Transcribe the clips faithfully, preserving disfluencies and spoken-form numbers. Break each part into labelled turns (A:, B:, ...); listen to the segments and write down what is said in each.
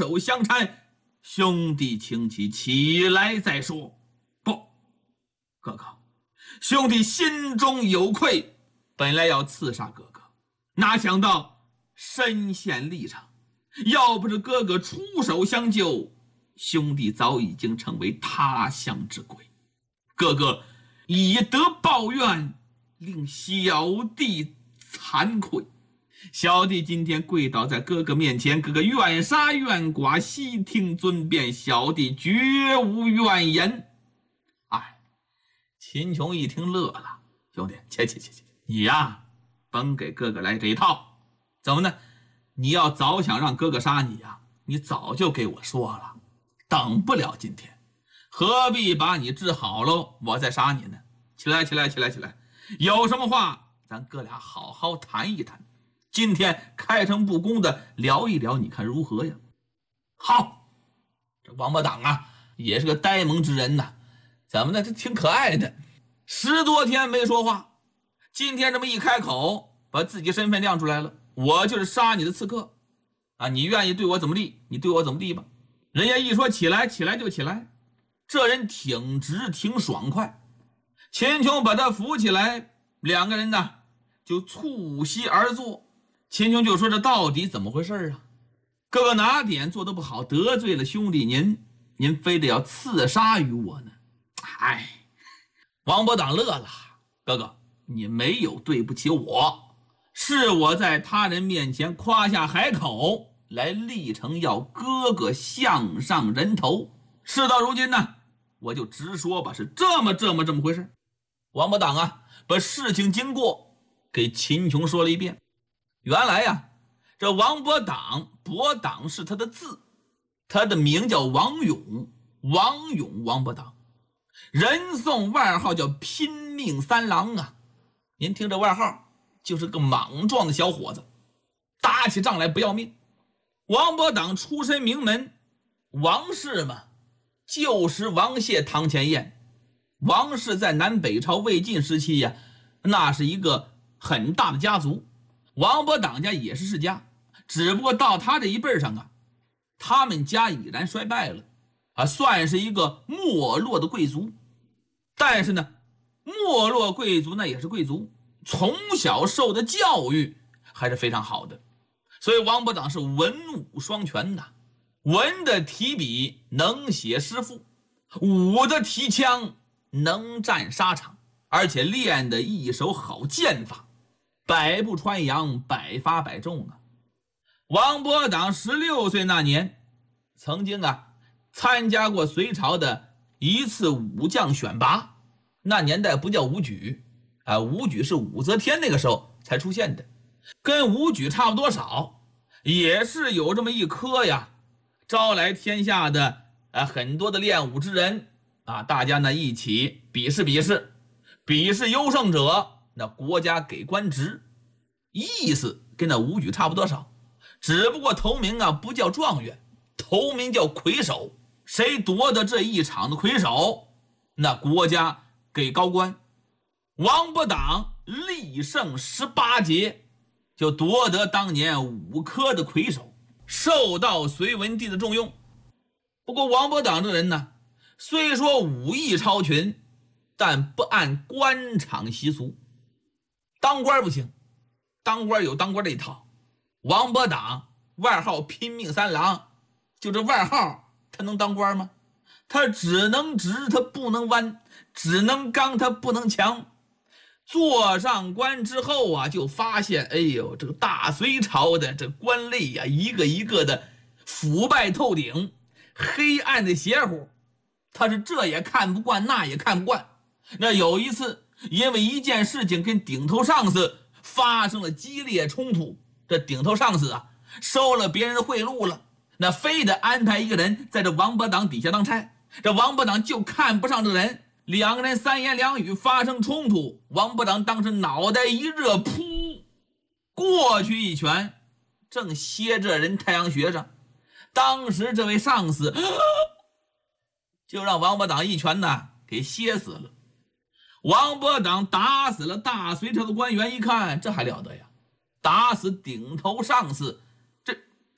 A: 手相搀，兄弟请起，起来再说。不，哥哥，兄弟心中有愧，本来要刺杀哥哥，哪想到身陷利场，要不是哥哥出手相救，兄弟早已经成为他乡之鬼。哥哥以德报怨，令小弟惭愧。小弟今天跪倒在哥哥面前，哥哥愿杀愿剐，悉听尊便，小弟绝无怨言。哎，秦琼一听乐了，兄弟，切切切切，你呀，甭给哥哥来这一套。怎么呢？你要早想让哥哥杀你呀，你早就给我说了，等不了今天，何必把你治好喽，我再杀你呢？起来，起来，起来，起来，有什么话咱哥俩好好谈一谈。今天开诚布公的聊一聊，你看如何呀？好，这王八党啊，也是个呆萌之人呐，怎么呢？这挺可爱的，十多天没说话，今天这么一开口，把自己身份亮出来了。我就是杀你的刺客啊！你愿意对我怎么地，你对我怎么地吧。人家一说起来，起来就起来，这人挺直挺爽快。秦琼把他扶起来，两个人呢就促膝而坐。秦琼就说：“这到底怎么回事啊？哥哥哪点做得不好，得罪了兄弟您，您非得要刺杀于我呢？”哎，王伯党乐了：“哥哥，你没有对不起我，是我在他人面前夸下海口，来立成要哥哥项上人头。事到如今呢，我就直说吧，是这么这么这么回事。”王伯党啊，把事情经过给秦琼说了一遍。原来呀，这王伯党，伯党是他的字，他的名叫王勇，王勇王伯党，人送外号叫拼命三郎啊。您听这外号，就是个莽撞的小伙子，打起仗来不要命。王伯党出身名门，王氏嘛，就是王谢堂前燕。王氏在南北朝魏晋时期呀，那是一个很大的家族。王伯党家也是世家，只不过到他这一辈上啊，他们家已然衰败了啊，算是一个没落的贵族。但是呢，没落贵族那也是贵族，从小受的教育还是非常好的，所以王伯党是文武双全的，文的提笔能写诗赋，武的提枪能战沙场，而且练的一手好剑法，百步穿杨，百发百中啊。王伯党十六岁那年，曾经啊参加过隋朝的一次武将选拔，那年代不叫武举啊，武举是武则天那个时候才出现的，跟武举差不多少，也是有这么一科呀，招来天下的啊很多的练武之人啊，大家呢一起比试比试，比试优胜者，那国家给官职，意思跟那武举差不多少，只不过头名啊不叫状元，头名叫魁首，谁夺得这一场的魁首，那国家给高官。王伯党力胜十八节，就夺得当年武科的魁首，受到隋文帝的重用。不过王伯党这人呢，虽说武艺超群，但不按官场习俗，当官不行，当官有当官这一套。王伯党外号拼命三郎，就这外号他能当官吗？他只能直，他不能弯，只能刚，他不能强。做上官之后啊，就发现哎呦，这个大隋朝的这官吏呀、啊，一个一个的腐败透顶，黑暗的邪乎，他是这也看不惯，那也看不惯。那有一次因为一件事情跟顶头上司发生了激烈冲突，这顶头上司啊收了别人的贿赂了，那非得安排一个人在这王伯党底下当差，这王伯党就看不上这个人，两个人三言两语发生冲突，王伯党当时脑袋一热，噗，过去一拳正歇这人太阳穴上，当时这位上司就让王伯党一拳呢给歇死了。王伯党打死了大隋朝的官员，一看这还了得呀，打死顶头上司，这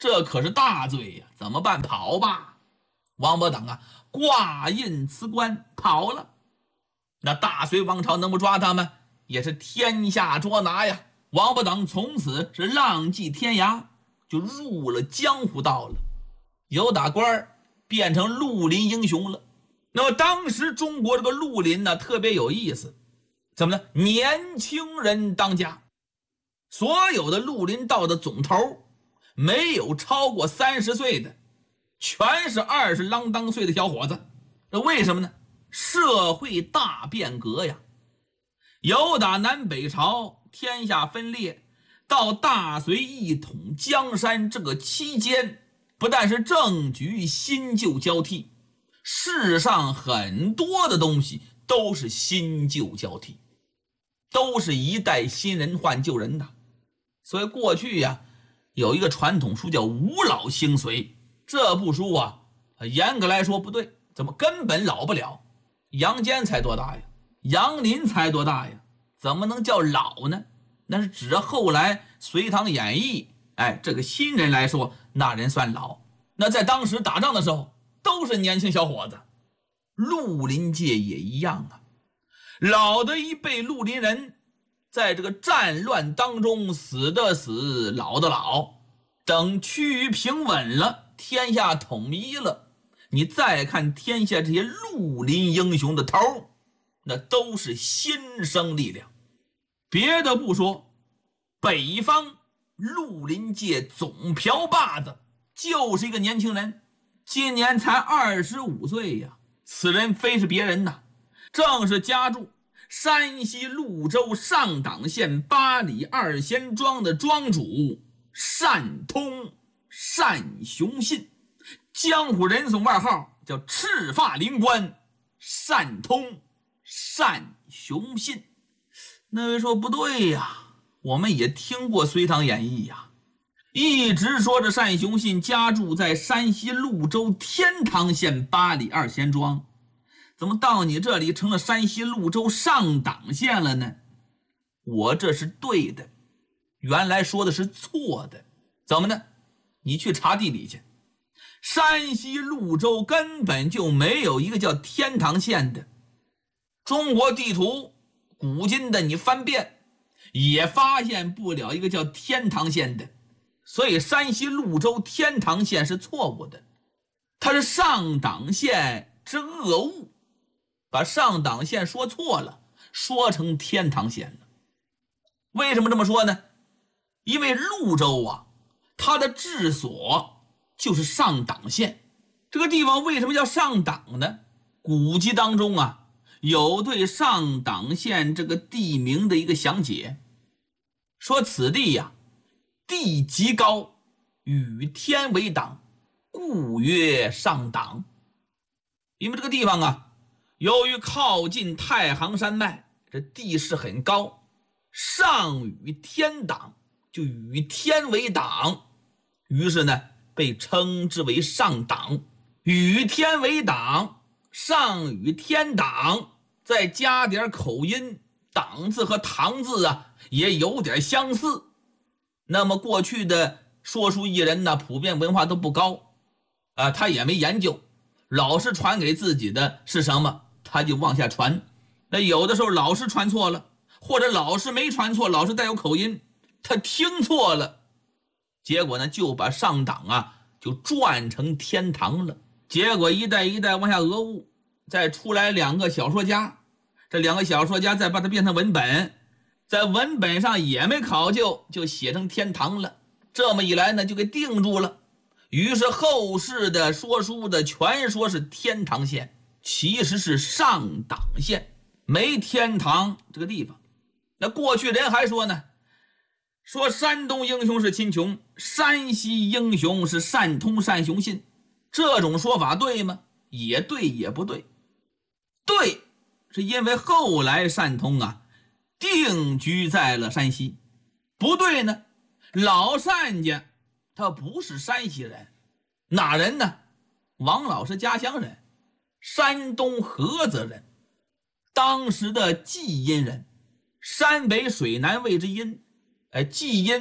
A: 这可是大罪呀，怎么办？跑吧！王伯等啊，挂印辞官跑了。那大隋王朝能不抓他们，也是天下捉拿呀。王伯等从此是浪迹天涯，就入了江湖道了，由打官变成绿林英雄了。那么当时中国这个绿林呢，特别有意思，怎么呢？年轻人当家，所有的绿林道的总头没有超过三十岁的，全是二十啷当岁的小伙子。这为什么呢？社会大变革呀，由打南北朝天下分裂到大隋一统江山，这个期间不但是政局新旧交替，世上很多的东西都是新旧交替，都是一代新人换旧人的。所以过去呀，有一个传统书叫无老兴衰，这部书啊，严格来说不对，怎么根本老不了？杨坚才多大呀？杨林才多大呀？怎么能叫老呢？那是指着后来隋唐演义，哎，这个新人来说，那人算老。那在当时打仗的时候，都是年轻小伙子。绿林界也一样啊，老的一辈绿林人，在这个战乱当中死的死，老的老，等趋于平稳了，天下统一了，你再看天下这些绿林英雄的头，那都是新生力量。别的不说，北方绿林界总瓢把子就是一个年轻人，今年才二十五岁呀。此人非是别人呐，正是家住山西潞州上党县八里二仙庄的庄主单通单雄信，江湖人送外号叫赤发灵官单通单雄信。那位说不对呀，我们也听过隋唐演义呀，一直说着单雄信家住在山西潞州天堂县八里二仙庄，怎么到你这里成了山西潞州上党县了呢？我这是对的，原来说的是错的。怎么呢？你去查地理去，山西潞州根本就没有一个叫天堂县的。中国地图古今的你翻遍也发现不了一个叫天堂县的，所以山西潞州天堂县是错误的，它是上党县之恶物，把上党县说错了，说成天堂县了。为什么这么说呢？因为潞州啊，它的治所就是上党县。这个地方为什么叫上党呢？古籍当中啊，有对上党县这个地名的一个详解，说此地呀、啊，地极高，与天为党，故曰上党。因为这个地方啊，由于靠近太行山脉，这地势很高，上与天党，就与天为党，于是呢被称之为上党。与天为党，上与天党，再加点口音，党字和堂字啊也有点相似。那么过去的说书艺人呢，普遍文化都不高啊，他也没研究，老师传给自己的是什么他就往下传。那有的时候老师传错了，或者老师没传错，老师带有口音，他听错了，结果呢就把上党啊就转成天堂了。结果一代一代往下讹误，再出来两个小说家，这两个小说家再把它变成文本，在文本上也没考究，就写成天堂了。这么一来呢就给定住了，于是后世的说书的全说是天堂县，其实是上党县，没天堂这个地方。那过去人还说呢，说山东英雄是秦琼，山西英雄是单通单雄信，这种说法对吗？也对也不对。对，是因为后来单通啊定居在了山西。不对呢，老单家他不是山西人，哪人呢？王老师家乡人，山东菏泽人，当时的济阴人，山北水南谓之阴，哎，济阴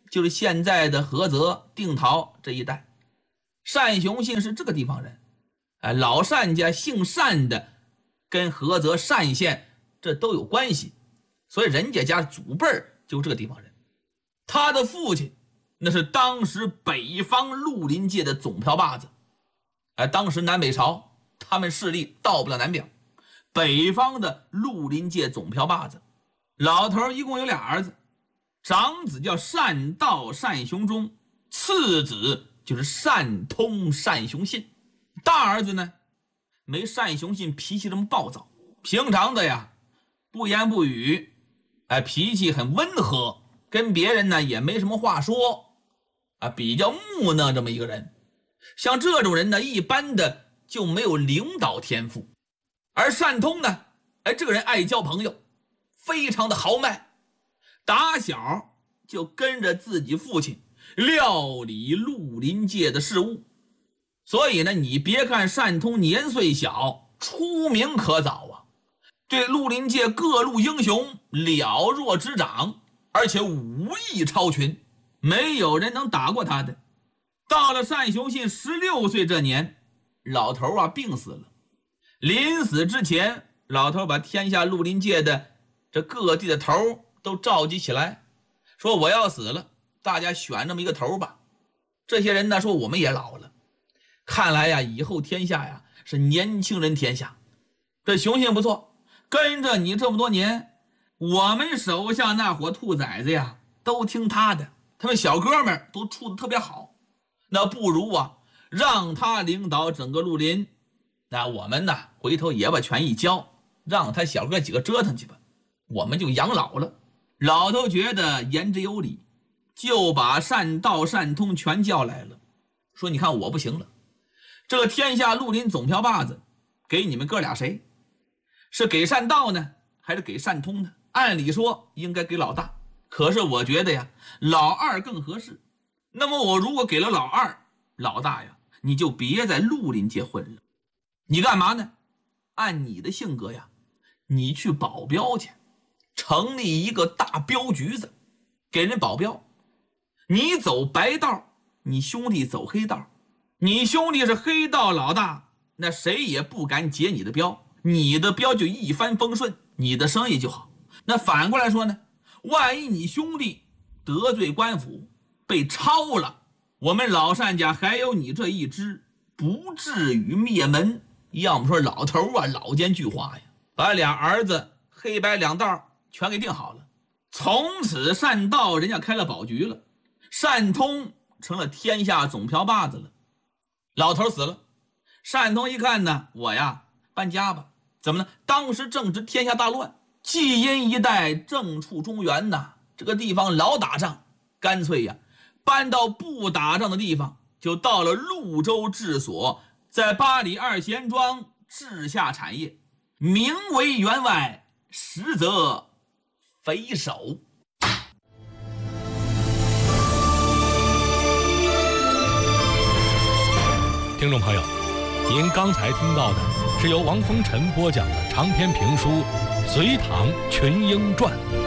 A: 就是现在的菏泽、定陶这一带。单雄信是这个地方人，哎，老单家姓单的，跟菏泽单县这都有关系，所以人家家祖辈就这个地方人。他的父亲那是当时北方绿林界的总瓢把子，哎，当时南北朝他们势力到不了南边，北方的绿林界总瓢把子。老头一共有俩儿子，长子叫单道单雄忠，次子就是单通单雄信。大儿子呢没单雄信脾气这么暴躁，平常的呀不言不语，哎，脾气很温和，跟别人呢也没什么话说啊，比较木讷这么一个人。像这种人呢一般的就没有领导天赋。而单通呢，哎，这个人爱交朋友，非常的豪迈，打小就跟着自己父亲料理绿林界的事务。所以呢，你别看单通年岁小，出名可早啊，对绿林界各路英雄了若指掌，而且武艺超群，没有人能打过他的。到了单雄信十六岁这年，老头啊病死了。临死之前，老头把天下绿林界的这各地的头都召集起来，说我要死了，大家选这么一个头吧。这些人呢说我们也老了，看来呀以后天下呀是年轻人天下。这雄信不错，跟着你这么多年，我们手下那伙兔崽子呀都听他的，他们小哥们都处得特别好，那不如啊让他领导整个绿林，那我们呢回头也把权一交，让他小哥几个折腾去吧，我们就养老了。老头觉得言之有理，就把单道单通全叫来了，说你看我不行了，这个天下绿林总瓢把子给你们哥俩谁？是给单道呢还是给单通呢？按理说应该给老大，可是我觉得呀老二更合适。那么我如果给了老二，老大呀你就别在绿林界混了，你干嘛呢？按你的性格呀，你去保镖去，成立一个大镖局子，给人保镖。你走白道，你兄弟走黑道，你兄弟是黑道老大，那谁也不敢劫你的镖，你的镖就一帆风顺，你的生意就好。那反过来说呢，万一你兄弟得罪官府被抄了，我们老单家还有你这一支，不至于灭门。要么说老头啊老奸巨猾呀，把俩儿子黑白两道全给定好了。从此单道人家开了保局了，单通成了天下总瓢把子了。老头死了，单通一看呢，我呀搬家吧。怎么呢？当时正值天下大乱，济阴一带正处中原呐，这个地方老打仗，干脆呀搬到不打仗的地方，就到了潞州治所，在八里二贤庄治下产业，名为员外，实则匪首。
B: 听众朋友，您刚才听到的是由王风尘播讲的长篇评书《隋唐群英传》。